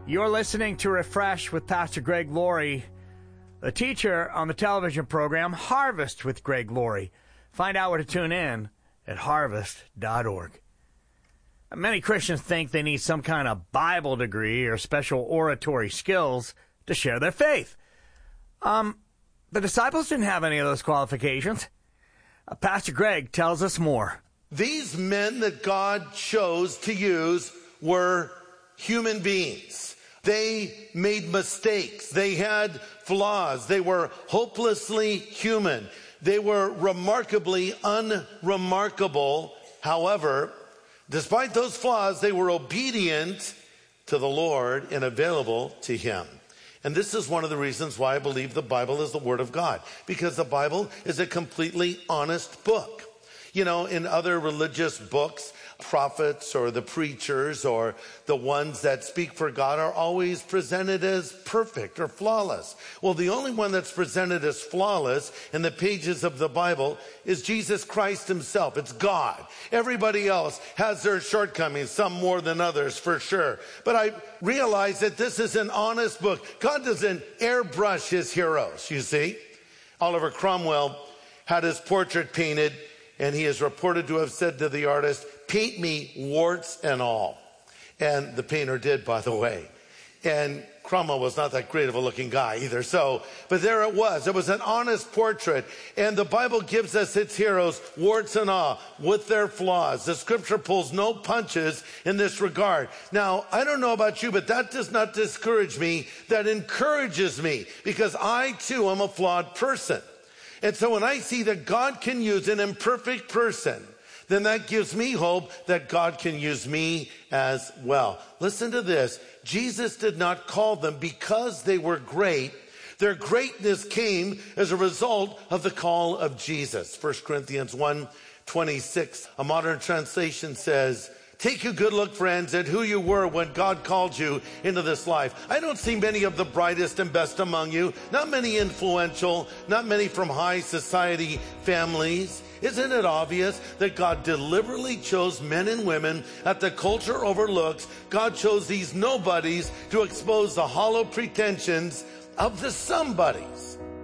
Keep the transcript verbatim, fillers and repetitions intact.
You're listening to Refresh with Pastor Greg Laurie, the teacher on the television program Harvest with Greg Laurie. Find out where to tune in at harvest dot org. Many Christians think they need some kind of Bible degree or special oratory skills to share their faith. Um, the disciples didn't have any of those qualifications. Uh, Pastor Greg tells us more. These men that God chose to use were human beings. They made mistakes. They had flaws. They were hopelessly human. They were remarkably unremarkable. However, despite those flaws, they were obedient to the Lord and available to Him. And this is one of the reasons why I believe the Bible is the Word of God, because the Bible is a completely honest book. You know, in other religious books, prophets or the preachers or the ones that speak for God are always presented as perfect or flawless. Well, the only one that's presented as flawless in the pages of the Bible is Jesus Christ Himself. It's God. Everybody else has their shortcomings, some more than others for sure. But I realize that this is an honest book. God doesn't airbrush His heroes, you see. Oliver Cromwell had his portrait painted, and he is reported to have said to the artist, "Paint me warts and all." And the painter did, by the way. And Cromwell was not that great of a looking guy either. So, but there it was. It was an honest portrait. And the Bible gives us its heroes, warts and all, with their flaws. The scripture pulls no punches in this regard. Now, I don't know about you, but that does not discourage me. That encourages me, because I too am a flawed person. And so when I see that God can use an imperfect person, then that gives me hope that God can use me as well. Listen to this. Jesus did not call them because they were great. Their greatness came as a result of the call of Jesus. First Corinthians one twenty-six, a modern translation says, "Take a good look, friends, at who you were when God called you into this life." I don't see many of the brightest and best among you, not many influential, not many from high society families. Isn't it obvious that God deliberately chose men and women that the culture overlooks? God chose these nobodies to expose the hollow pretensions of the somebodies.